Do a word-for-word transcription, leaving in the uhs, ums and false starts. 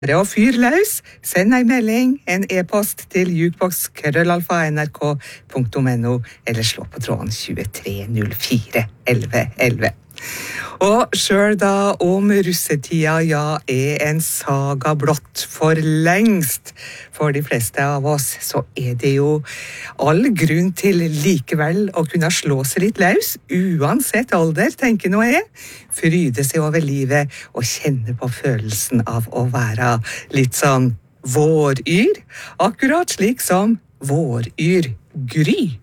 Og fyr løs, send ei melding, en e-post til jukebox krøllalfa nrk punktum no, eller slå på tråden tjuetre null fire elleve elleve. Og selv da om russetida ja er en saga blott for lengst for de fleste av oss, så er det jo all grunn til likevel å kunne slå seg litt løs, uansett alder, tenker nå jeg, fryde seg over livet og kjenne på følelsen av å være litt sånn våryr, akkurat slik som våryr Gry.